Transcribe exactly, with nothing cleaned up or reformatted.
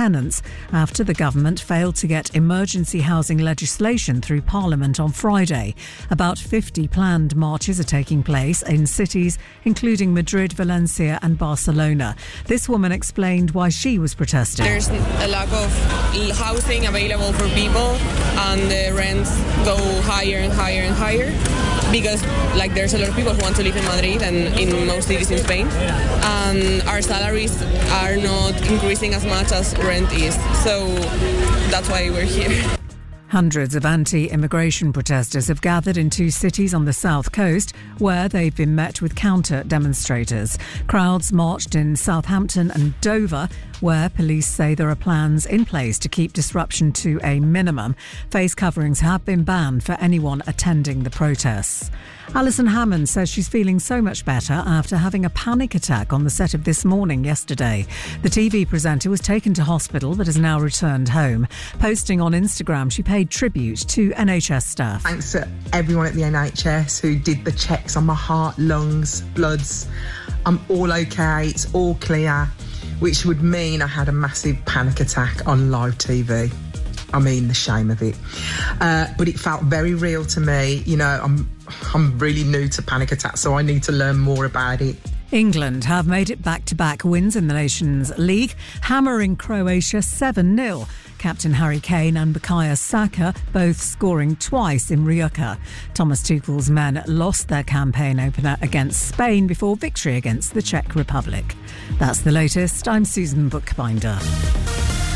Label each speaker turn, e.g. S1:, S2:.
S1: tenants after the government failed to get emergency housing legislation through Parliament on Friday. About fifty planned marches are taking place in cities including Madrid, Valencia and Barcelona. This woman explained why she was protesting.
S2: There's a lack of housing available for people and the rents go higher and higher and higher because like there's a lot of people who want to live in Madrid and in most cities in Spain, and our salaries are not increasing as much as rent is, so that's why we're here.
S1: Hundreds of anti-immigration protesters have gathered in two cities on the south coast where they've been met with counter-demonstrators. Crowds marched in Southampton and Dover, where police say there are plans in place to keep disruption to a minimum. Face coverings have been banned for anyone attending the protests. Alison Hammond says she's feeling so much better after having a panic attack on the set of This Morning yesterday. The T V presenter was taken to hospital but has now returned home. Posting on Instagram, she paid tribute to N H S staff.
S3: Thanks to everyone at the N H S who did the checks on my heart, lungs, bloods. I'm all okay, it's all clear, which would mean I had a massive panic attack on live T V. I mean, the shame of it. Uh, but it felt very real to me. You know, I'm I'm really new to panic attacks, so I need to learn more about it.
S1: England have made it back-to-back wins in the Nations League, hammering Croatia seven nil. Captain Harry Kane and Bukayo Saka both scoring twice in Rijeka. Thomas Tuchel's men lost their campaign opener against Spain before victory against the Czech Republic. That's the latest. I'm Susan Bookbinder.